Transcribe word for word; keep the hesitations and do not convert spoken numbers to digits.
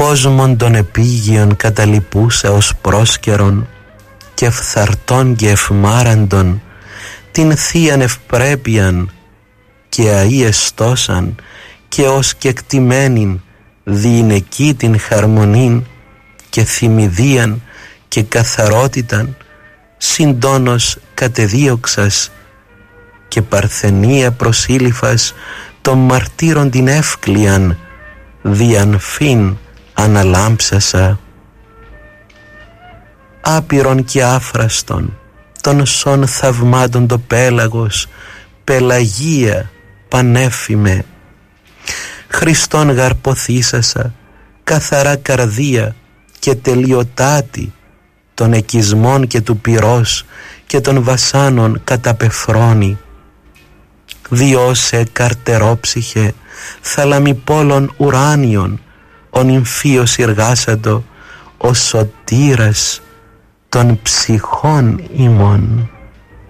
κόσμον των επίγειων καταλυπούσα ως πρόσκαιρον και φθαρτών και ευμάραντον την θείαν ευπρέπειαν και αΐεστόσαν και ως κεκτημένην διήν εκεί την χαρμονήν και θυμηδίαν και καθαρότηταν συντόνος κατεδίωξας και παρθενία προσήλυφας των μαρτύρων την εύκλειαν διανφήν αναλάμψασα. Άπειρον και άφραστον των σών θαυμάτων το πέλαγος πελαγία πανέφημε. Χριστόν γαρποθήσασα καθαρά καρδία και τελειοτάτη των εκισμών και του πυρός και των βασάνων καταπεφρώνει. Διώσε καρτερόψυχε θαλαμιπόλων ουράνιων ο νυμφίος εργάσαντο ο σωτήρας των ψυχών ημών.